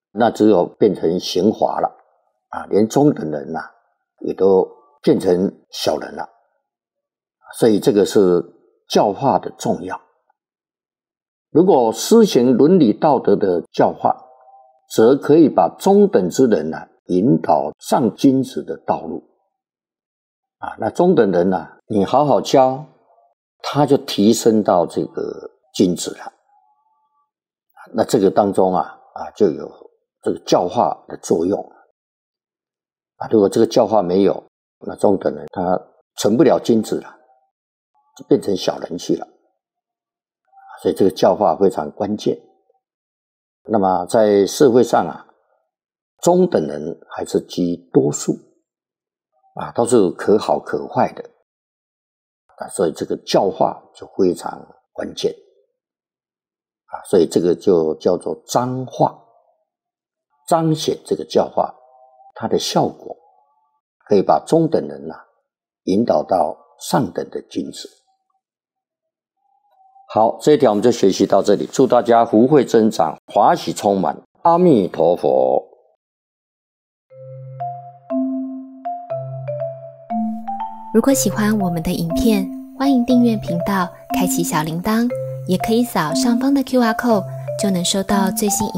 那只有变成刑华了连中等人也都变成小人了。所以这个是教化的重要。如果施行伦理道德的教化，则可以把中等之人引导上君子的道路那中等人你好好教，他就提升到这个君子了。那这个当中就有这个教化的作用如果这个教化没有，那中等人他成不了君子了，就变成小人去了。所以这个教化非常关键。那么在社会上中等人还是居多数都是可好可坏的所以这个教化就非常关键所以这个就叫做彰化，彰显这个教化它的效果，可以把中等人引导到上等的君子。好，这一条我们就学习到这里，祝大家福慧增长，华喜充满，阿弥陀佛。 如果喜欢我们的影片，欢迎订阅频道，开启小铃铛，也可以扫上方的 QR code，就能收到最新影